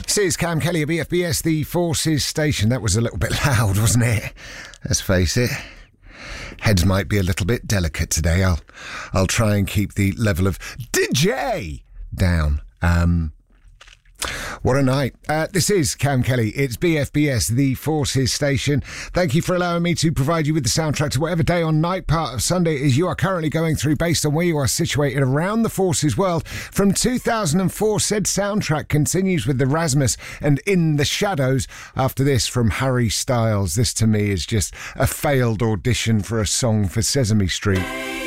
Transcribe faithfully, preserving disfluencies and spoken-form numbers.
This is Cam Kelly of B F B S, the Forces Station. That was a little bit loud, wasn't it? Let's face it. Heads might be a little bit delicate today. I'll, I'll try and keep the level of D J down. Um... What a night. Uh, this is Cam Kelly. It's B F B S, the Forces Station. Thank you for allowing me to provide you with the soundtrack to whatever day or night part of Sunday is you are currently going through based on where you are situated around the Forces world. From two thousand four, said soundtrack continues with the Rasmus and In the Shadows. After this, from Harry Styles. This to me is just a failed audition for a song for Sesame Street.